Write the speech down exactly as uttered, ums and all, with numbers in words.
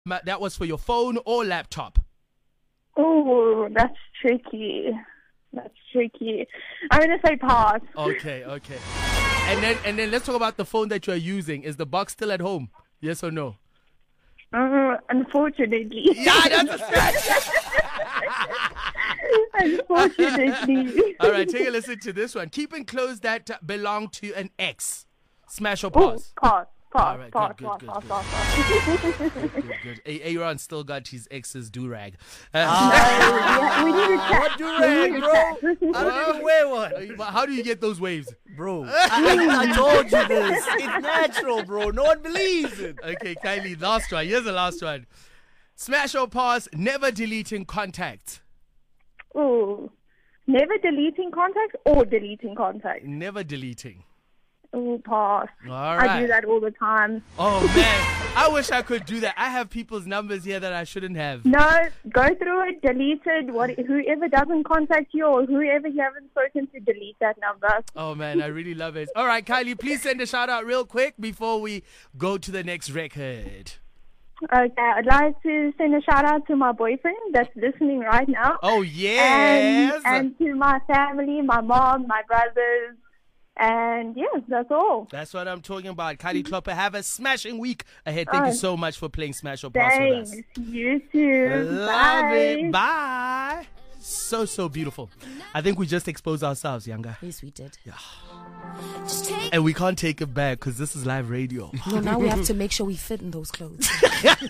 Ma- That was for your phone or laptop? Oh, that's tricky. That's tricky. I'm gonna say pass. Okay, okay. And then and then let's talk about the phone that you're using. Is the box still at home? Yes or no? Uh, unfortunately. Yeah, that's a stretch. Unfortunately. All right, take a listen to this one. Keeping clothes that belong to an ex. Smash or Oh, pass? pass. Pass. All right, Pass. good, Pass. good, Pass. good, Pass. Pass. Good, good, good. A- Aaron still got his ex's do-rag. Uh, Yeah, we need to chat. What do-rag, bro? I don't even wear one. How do you get those waves? Bro, I, I, I told you this. It's natural, bro. No one believes it. Okay, Kylie, last one. Here's the last one. Smash or pass, never deleting contacts. Oh, never deleting contacts or deleting contacts. Never deleting. Oh, pass. All I right. do that all the time. Oh, man. I wish I could do that. I have people's numbers here that I shouldn't have. No, go through it, delete it. What, whoever doesn't contact you or whoever you haven't spoken to, delete that number. Oh, man, I really love it. All right, Kylie, please send a shout-out real quick before we go to the next record. Okay, I'd like to send a shout out to my boyfriend that's listening right now. Oh, yes. And, and to my family, my mom, my brothers. And yes, that's all. That's what I'm talking about. Kylie Klopper, have a smashing week ahead. Thank Oh, you so much for playing Smash or Pass with Thanks. us. You too. Love Bye. it. Bye. So, so beautiful. I think we just exposed ourselves, Yanga. Yes, we did. Yeah. And we can't take it back because this is live radio. No, now we have to make sure we fit in those clothes.